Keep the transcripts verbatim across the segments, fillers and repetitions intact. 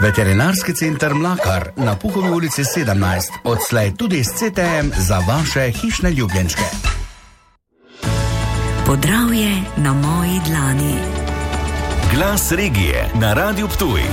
Veterinarski center Mlakar na Puhovi ulici sedemnajst, odslej tudi s C T M za vaše hišne ljubljenčke. Podravje na moji dlani. Glas regije na Radiu Ptuj.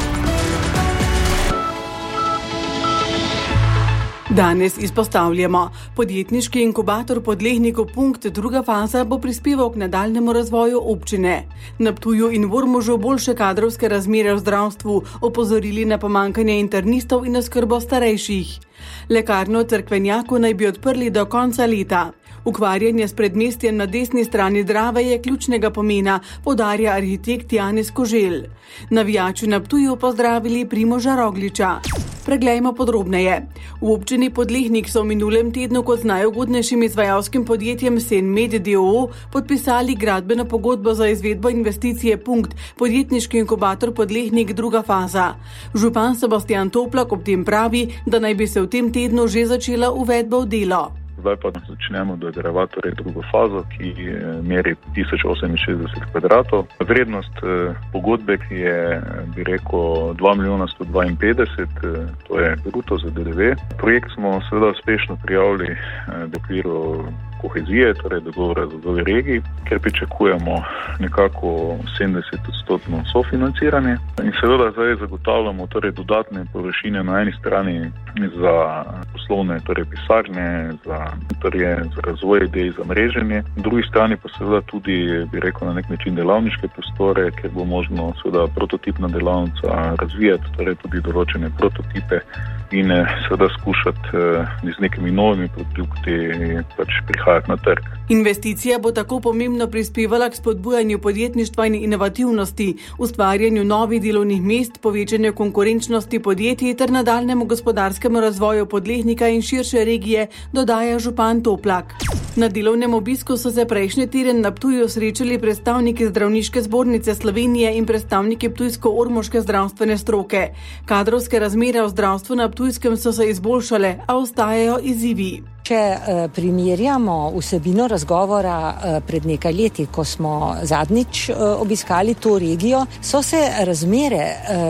Danes izpostavljamo, podjetniški inkubator Podlehnikov punkt druga faza bo prispeval k nadaljnemu razvoju občine. Na Ptuju in v Ormožu boljše kadrovske razmere v zdravstvu, opozorili na pomanjkanje internistov in oskrbo starejših. Lekarno v Cerkvenjaku naj bi odprli do konca leta. Ukvarjanje s predmestjem na desni strani Drave je ključnega pomena, poudarja arhitekt Janez Koželj. Navijači na Ptuju pozdravili Primoža Rogliča. Preglejmo podrobneje. V občini Podlehnik so v minulem tednu kot z najugodnejšim izvajalskim podjetjem Senmed d. o. o. podpisali gradbeno pogodbo za izvedbo investicije Punkt, podjetniški inkubator Podlehnik druga faza. Župan Sebastijan Toplak ob tem pravi, da naj bi se v tem tednu že začela uvedba v delo. Zdaj pa začnemo dodelovati torej drugo fazo, ki meri tisoč oseminšestdeset kvadratov. Vrednost eh, pogodbe, ki je, bi rekel, dva milijona sto dvainpetdeset, eh, to je bruto za D D V. Projekt smo seveda uspešno prijavili eh, v okviru kohezije, torej dogovora z dve regiji, ker pričakujemo nekako sedemdeset odstotno sofinanciranje. In seveda zdaj zagotavljamo torej dodatne površine na eni strani za poslovne torej pisarne, za mentorje, za razvoj idej, za mreženje. Na drugi strani pa seveda tudi, bi rekel, na nek način delavniške prostore, ker bo možno seveda prototipna delavnica razvijati, torej tudi določene prototipe in seveda skušati z nekimi novimi produkti pač prihajati na trg. Investicija bo tako pomembno prispevala k spodbujanju podjetništva in inovativnosti, ustvarjanju novih delovnih mest, povečanju konkurenčnosti podjetij ter nadaljnjemu gospodarskemu razvoju Podlehnika in širše regije, dodaja župan Toplak. Na delovnem obisku so se prejšnji teden na Ptuju srečali predstavniki Zdravniške zbornice Slovenije in predstavniki ptujsko-ormoške zdravstvene stroke. Kadrovske razmere v zdravstvu na Ptujskem so se izboljšale, a ostajajo izzivi. Če primerjamo vsebino razgovora pred nekaj leti, ko smo zadnjič obiskali to regijo, so se razmere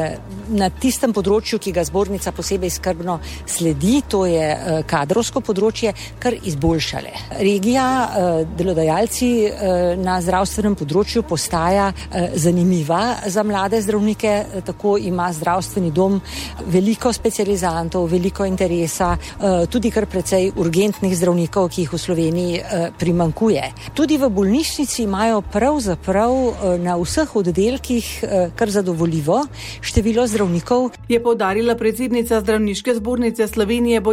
na tistem področju, ki ga zbornica posebej skrbno sledi, to je kadrovsko področje, kar izboljšale. Regija, delodajalci na zdravstvenem področju postaja zanimiva za mlade zdravnike, tako ima zdravstveni dom veliko specializantov, veliko interesa, tudi kar precej urgentnih zdravnikov, ki jih v Sloveniji eh, primankuje. Tudi v bolnišnici imajo pravzaprav eh, na vseh oddelkih eh, kar zadovoljivo število zdravnikov. Je poudarila predsednica Zdravniške zbornice Slovenije